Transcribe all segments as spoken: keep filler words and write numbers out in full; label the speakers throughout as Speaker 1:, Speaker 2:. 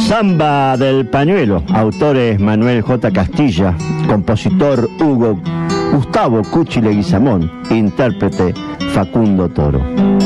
Speaker 1: Samba del Pañuelo, autores Manuel J. Castilla, compositor Hugo Gustavo Cuchi Leguizamón, intérprete Facundo Toro.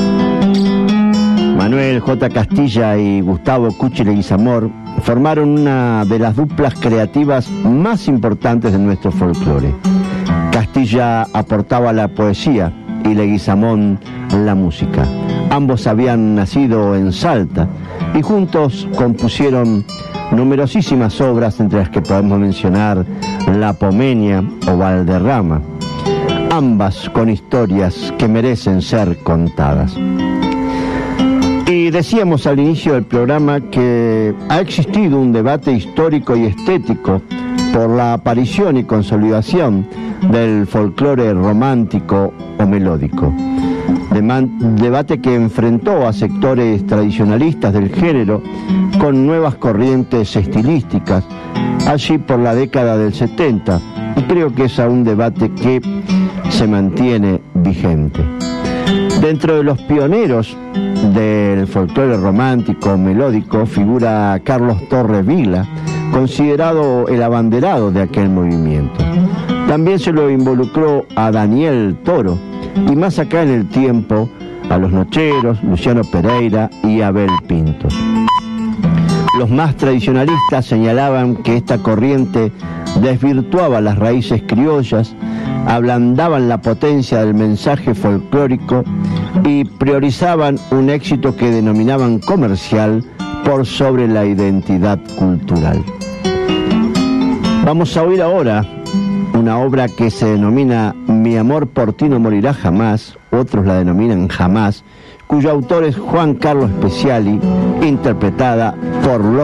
Speaker 1: Manuel J. Castilla y Gustavo Cuchi Leguizamón formaron una de las duplas creativas más importantes de nuestro folclore. Castilla aportaba la poesía y Leguizamón la música. Ambos habían nacido en Salta y juntos compusieron numerosísimas obras, entre las que podemos mencionar La Pomenia o Valderrama, ambas con historias que merecen ser contadas. Y decíamos al inicio del programa que ha existido un debate histórico y estético por la aparición y consolidación del folclore romántico o melódico. Debate que enfrentó a sectores tradicionalistas del género con nuevas corrientes estilísticas allí por la década del setenta, y creo que es un debate que se mantiene vigente. Dentro de los pioneros del folclore romántico melódico figura Carlos Torres Vila, considerado el abanderado de aquel movimiento. También se lo involucró a Daniel Toro, y más acá en el tiempo a Los Nocheros, Luciano Pereira y Abel Pintos. Los más tradicionalistas señalaban que esta corriente desvirtuaba las raíces criollas, ablandaban la potencia del mensaje folclórico y priorizaban un éxito que denominaban comercial por sobre la identidad cultural. Vamos a oír ahora una obra que se denomina Mi amor por ti no morirá jamás, otros la denominan Jamás, cuyo autor es Juan Carlos Speciali, interpretada por los